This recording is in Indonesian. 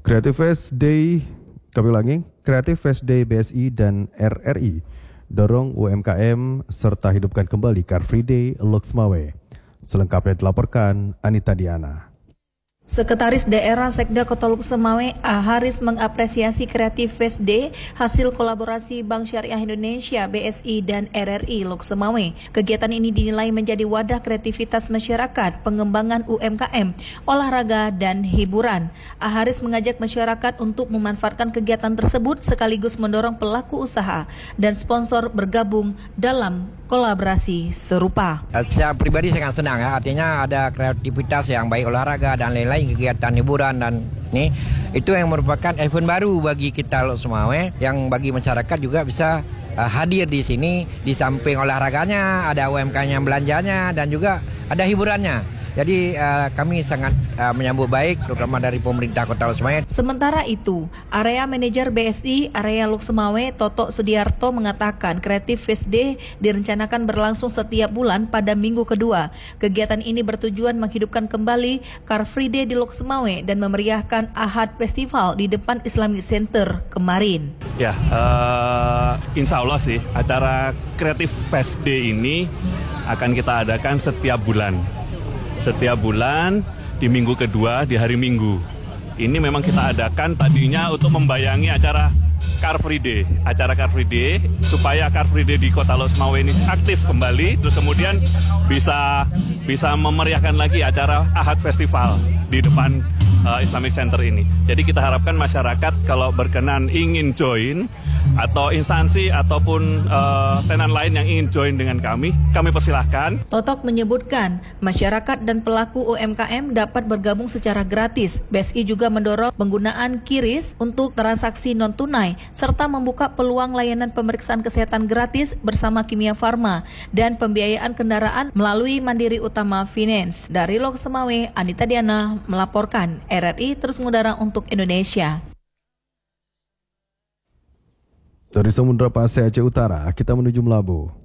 Creative Fest Day, kami ulangi, Creative Fest Day BSI dan RRI dorong UMKM serta hidupkan kembali Car Free Day Loksmawe. Selengkapnya dilaporkan Anita Diana. Sekretaris Daerah Sekda Kota Loksmawe, A. Haris mengapresiasi Creative Fest Day hasil kolaborasi Bank Syariah Indonesia BSI dan RRI Loksmawe. Kegiatan ini dinilai menjadi wadah kreativitas masyarakat, pengembangan UMKM, olahraga, dan hiburan. A. Haris mengajak masyarakat untuk memanfaatkan kegiatan tersebut sekaligus mendorong pelaku usaha dan sponsor bergabung dalam kolaborasi serupa. Secara pribadi sangat senang ya, artinya ada kreativitas yang baik, olahraga dan lain-lain, kegiatan hiburan dan itu yang merupakan event baru bagi kita Loksmawe yang bagi masyarakat juga bisa hadir di sini. Di samping olahraganya ada UMKM-nya, belanjanya dan juga ada hiburannya. Jadi kami sangat menyambut baik, terutama dari pemerintah Kota Loksmawe. Sementara itu, Area Manajer BSI Area Loksmawe Toto Sudiarto mengatakan Creative Fest Day direncanakan berlangsung setiap bulan pada minggu kedua. Kegiatan ini bertujuan menghidupkan kembali Car Free Day di Loksmawe dan memeriahkan Ahad Festival di depan Islamic Center kemarin. Ya, insya Allah sih acara Creative Fest Day ini akan kita adakan setiap bulan. Setiap bulan di minggu kedua di hari Minggu. Ini memang kita adakan tadinya untuk membayangi acara Car Free Day. Acara Car Free Day supaya Car Free Day di Kota Loksmawe ini aktif kembali, terus kemudian bisa memeriahkan lagi acara Ahad Festival di depan Islamic Center ini. Jadi kita harapkan masyarakat kalau berkenan ingin join atau instansi ataupun tenan lain yang ingin join dengan kami persilahkan. Totok menyebutkan masyarakat dan pelaku UMKM dapat bergabung secara gratis. BSI juga mendorong penggunaan QRIS untuk transaksi non-tunai serta membuka peluang layanan pemeriksaan kesehatan gratis bersama Kimia Farma dan pembiayaan kendaraan melalui Mandiri Utama Finance. Dari Loksmawe, Anita Diana melaporkan. RRI terus mengudara untuk Indonesia. Dari Samudra Pasai Aceh Utara, kita menuju Melabu.